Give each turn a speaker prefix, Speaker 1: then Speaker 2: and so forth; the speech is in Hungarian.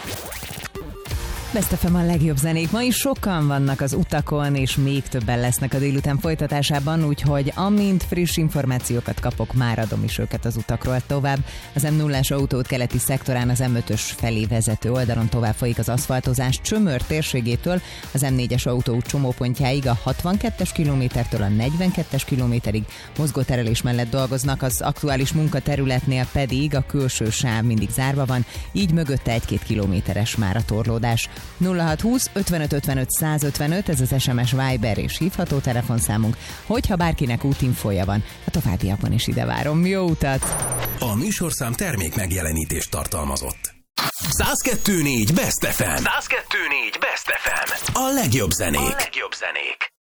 Speaker 1: Best FM a legjobb zenék. Ma is sokan vannak az utakon, és még többen lesznek a délután folytatásában, úgyhogy amint friss információkat kapok, már adom is őket az utakról tovább. Az M0-as autóút keleti szektorán az M5-ös felé vezető oldalon tovább folyik az aszfaltozás Csömör térségétől az M4-es autóút csomópontjáig, a 62-es kilométertől a 42-es kilométerig mozgóterelés mellett dolgoznak, az aktuális munkaterületnél pedig a külső sáv mindig zárva van, így mögötte 1-2 kilométeres már a torlódás. 0620 55 55 155, ez az SMS, Viber és hívható telefonszámunk, hogyha bárkinek útinfója van, a továbbiakban is ide várom. Jó utat!
Speaker 2: A műsorszám termék megjelenítést tartalmazott. 102.4 Best FM. 102.4 Best FM. A legjobb zenék.